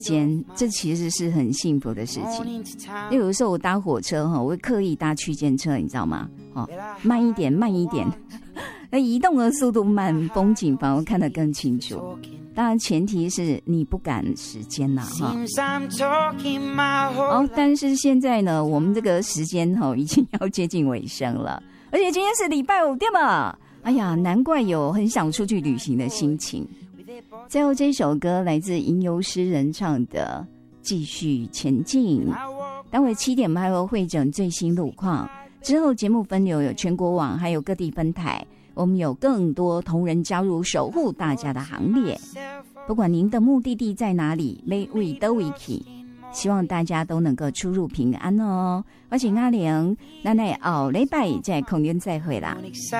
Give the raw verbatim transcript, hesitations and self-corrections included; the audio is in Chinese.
间，这其实是很幸福的事情。有的时候我搭火车我会刻意搭区间车，你知道吗？慢一点慢一点，那移动的速度慢，风景反而看得更清楚。当然前提是你不赶时间啦哈。好，但是现在呢，我们这个时间已经要接近尾声了，而且今天是礼拜五对吗？哎呀，难怪有很想出去旅行的心情。最后这首歌来自吟游诗人唱的《继续前进》。待会七点还会会诊最新路况，之后节目分流有全国网还有各地分台，我们有更多同仁加入守护大家的行列。不管您的目的地在哪里，每位都会去，希望大家都能够出入平安哦。我是阿玲，咱们后礼拜在空中再会啦。